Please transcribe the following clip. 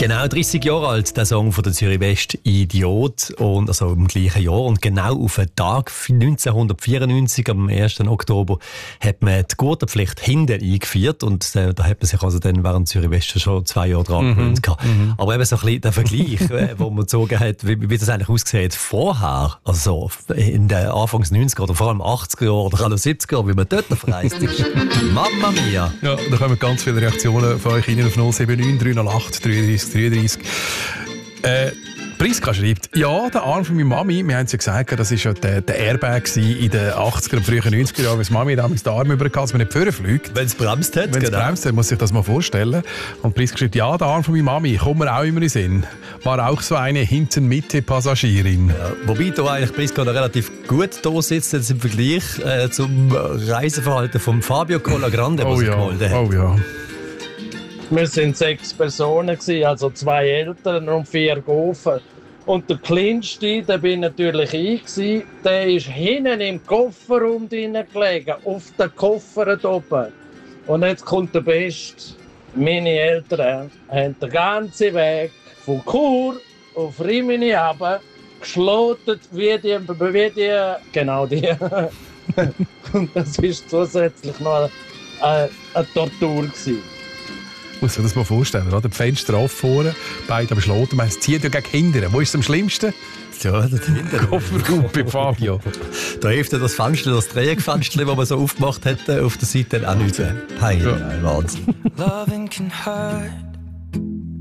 Genau 30 Jahre alt, der Song von der Zürich West «Idiot», und also im gleichen Jahr. Und genau auf den Tag 1994, am 1. Oktober, hat man die Gurtenpflicht hinten eingeführt. Und da hat man sich also dann während Zürich West schon 2 Jahre dran gewöhnt. Aber eben so ein bisschen der Vergleich, wo man gezogen hat, wie das eigentlich aussieht vorher, also in den Anfangs 90er oder vor allem 80er Jahren oder alle 70er, wie man dort verreist ist. Mamma mia! Ja, da kommen ganz viele Reaktionen von euch rein auf 079 308 33 33. Priska schreibt, ja, der Arm von meiner Mami, wir haben es ja gesagt, das war ja der Airbag in den 80er und frühen 90er Jahren, als Mami damals den Arm übergeht, dass man nicht vorfliegt. Wenn es bremst hat, Wenn es bremst hat, muss sich das mal vorstellen. Und Priska schreibt, ja, der Arm von meiner Mami, kommt mir auch immer in den Sinn. War auch so eine Hinten-Mitte-Passagierin. Ja, wobei da eigentlich Priska noch relativ gut da sitzt, jetzt im Vergleich zum Reiseverhalten von Fabio Colagrande, was er gemalt hat. Oh ja. Wir waren 6 Personen, also 2 Eltern und 4 Gofen. Und der Kleinste, der bin natürlich ich, der ist hinten im Kofferraum drin gelegen, auf den Koffer oben. Und jetzt kommt der Beste. Meine Eltern haben den ganzen Weg von Chur auf Rimini runter geschlotet, wie die. Und das war zusätzlich noch eine Tortur gewesen. Muss man das mal vorstellen, oder? Die Fenster offen, beide am Schloten. Es zieht ja gegen Kinder. Wo ist es am schlimmsten? Ja, da hinten. Kofferraum bei Fabio. Da hilft ja das Fenster, das Dreieckfenster, das man so aufgemacht hat, auf der Seite auch nicht. Hey, Wahnsinn. Loving can hurt.